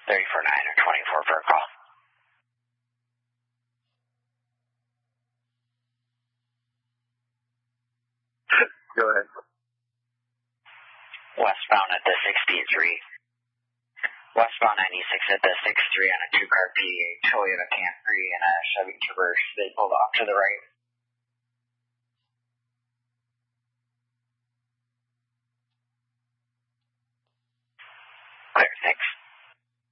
34-9 or 24 for a call. Go ahead. Westbound at the 63. Westbound 96 at the 63 on a two-car PA, Toyota Camry and a Chevy Traverse. They pulled off to the right.